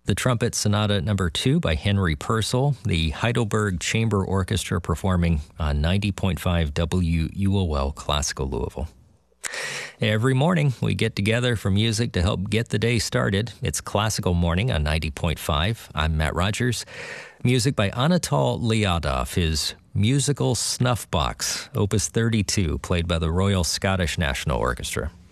The Trumpet Sonata Number 2 by Henry Purcell, the Heidelberg Chamber Orchestra performing on 90.5 WUOL Classical Louisville. Every morning, we get together for music to help get the day started. It's Classical Morning on 90.5. I'm Matt Rogers. Music by Anatol Liadov, his musical snuff box, Opus 32, played by the Royal Scottish National Orchestra.